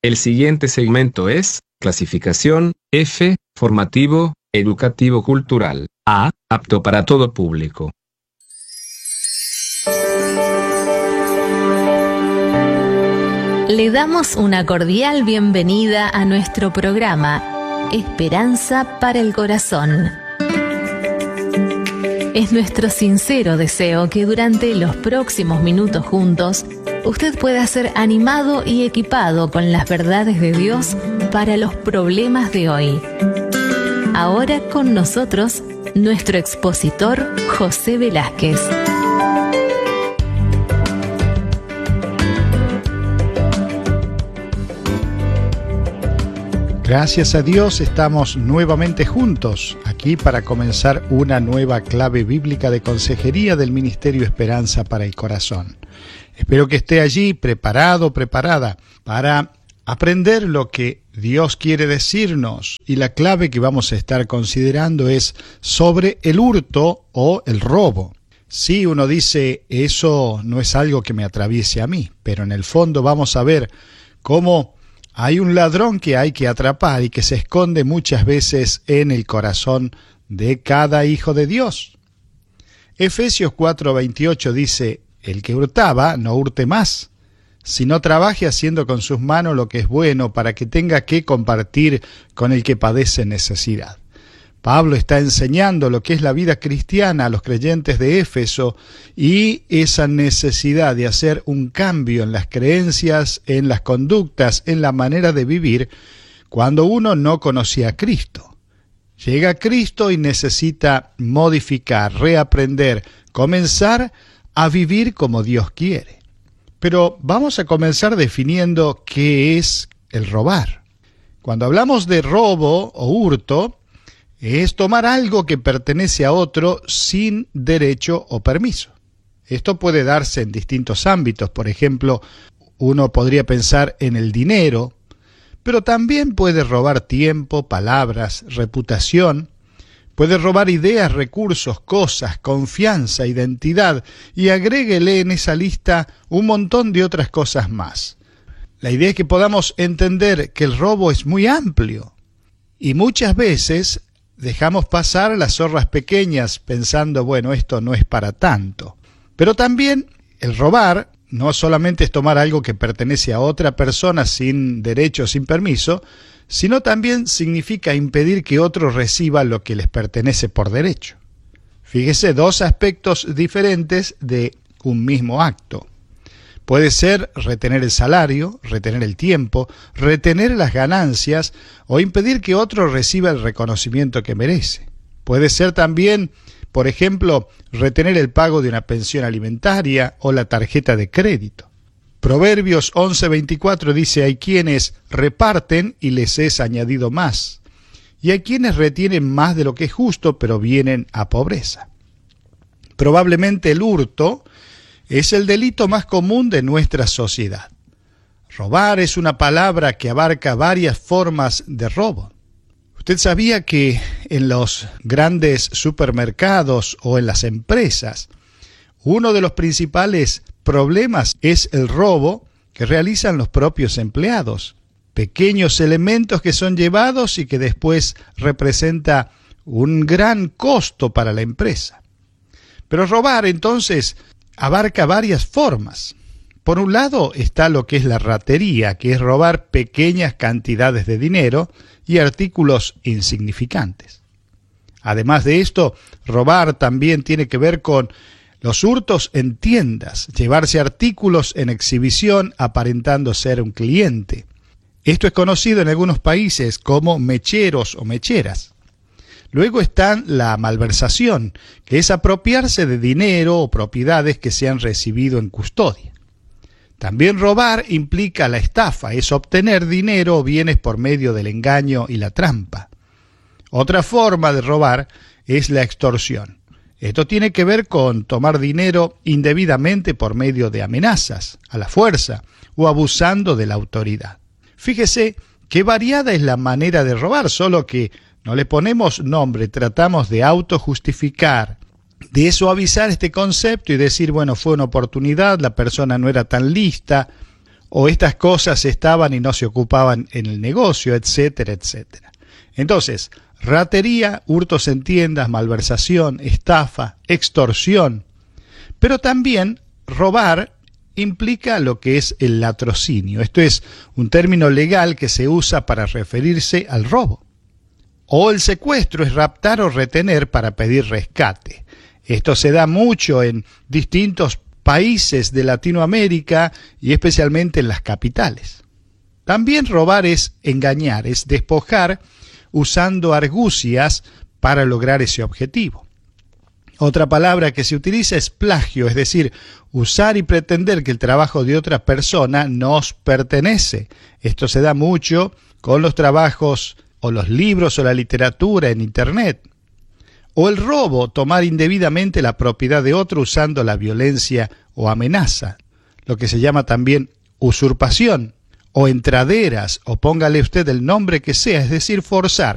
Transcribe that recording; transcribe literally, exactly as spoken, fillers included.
El siguiente segmento es clasificación F, formativo, educativo cultural. A, apto para todo público. Le damos una cordial bienvenida a nuestro programa Esperanza para el Corazón. Es nuestro sincero deseo que durante los próximos minutos juntos usted pueda ser animado y equipado con las verdades de Dios para los problemas de hoy. Ahora con nosotros, nuestro expositor José Velázquez. Gracias a Dios estamos nuevamente juntos aquí para comenzar una nueva clave bíblica de consejería del Ministerio Esperanza para el Corazón. Espero que esté allí preparado, preparada para aprender lo que Dios quiere decirnos. Y la clave que vamos a estar considerando es sobre el hurto o el robo. Sí, uno dice, eso no es algo que me atraviese a mí, pero en el fondo vamos a ver cómo hay un ladrón que hay que atrapar y que se esconde muchas veces en el corazón de cada hijo de Dios. Efesios cuatro veintiocho dice, el que hurtaba no hurte más, sino trabaje haciendo con sus manos lo que es bueno para que tenga que compartir con el que padece necesidad. Pablo está enseñando lo que es la vida cristiana a los creyentes de Éfeso y esa necesidad de hacer un cambio en las creencias, en las conductas, en la manera de vivir, cuando uno no conocía a Cristo. Llega a Cristo y necesita modificar, reaprender, comenzar a vivir como Dios quiere. Pero vamos a comenzar definiendo qué es el robar. Cuando hablamos de robo o hurto, es tomar algo que pertenece a otro sin derecho o permiso. Esto puede darse en distintos ámbitos. Por ejemplo, uno podría pensar en el dinero, pero también puede robar tiempo, palabras, reputación. Puede robar ideas, recursos, cosas, confianza, identidad, y agréguele en esa lista un montón de otras cosas más. La idea es que podamos entender que el robo es muy amplio, y muchas veces dejamos pasar las zorras pequeñas pensando, bueno, esto no es para tanto. Pero también el robar no solamente es tomar algo que pertenece a otra persona sin derecho, sin permiso, sino también significa impedir que otro reciba lo que les pertenece por derecho. Fíjese, dos aspectos diferentes de un mismo acto. Puede ser retener el salario, retener el tiempo, retener las ganancias o impedir que otro reciba el reconocimiento que merece. Puede ser también, por ejemplo, retener el pago de una pensión alimentaria o la tarjeta de crédito. Proverbios once veinticuatro dice, hay quienes reparten y les es añadido más, y hay quienes retienen más de lo que es justo, pero vienen a pobreza. Probablemente el hurto es el delito más común de nuestra sociedad. Robar es una palabra que abarca varias formas de robo. ¿Usted sabía que en los grandes supermercados o en las empresas, uno de los principales problemas es el robo que realizan los propios empleados? Pequeños elementos que son llevados y que después representa un gran costo para la empresa. Pero robar entonces abarca varias formas. Por un lado está lo que es la ratería, que es robar pequeñas cantidades de dinero y artículos insignificantes. Además de esto, robar también tiene que ver con los hurtos en tiendas, llevarse artículos en exhibición aparentando ser un cliente. Esto es conocido en algunos países como mecheros o mecheras. Luego está la malversación, que es apropiarse de dinero o propiedades que se han recibido en custodia. También robar implica la estafa, es obtener dinero o bienes por medio del engaño y la trampa. Otra forma de robar es la extorsión. Esto tiene que ver con tomar dinero indebidamente por medio de amenazas, a la fuerza o abusando de la autoridad. Fíjese qué variada es la manera de robar, solo que no le ponemos nombre, tratamos de autojustificar, de suavizar este concepto y decir, bueno, fue una oportunidad, la persona no era tan lista, o estas cosas estaban y no se ocupaban en el negocio, etcétera, etcétera. Entonces, ratería, hurtos en tiendas, malversación, estafa, extorsión, pero también robar implica lo que es el latrocinio. Esto es un término legal que se usa para referirse al robo. O el secuestro es raptar o retener para pedir rescate. Esto se da mucho en distintos países de Latinoamérica y especialmente en las capitales. También robar es engañar, es despojar usando argucias para lograr ese objetivo. Otra palabra que se utiliza es plagio, es decir, usar y pretender que el trabajo de otra persona nos pertenece. Esto se da mucho con los trabajos o los libros o la literatura en Internet. O el robo, tomar indebidamente la propiedad de otro usando la violencia o amenaza, lo que se llama también usurpación, o entraderas, o póngale usted el nombre que sea, es decir, forzar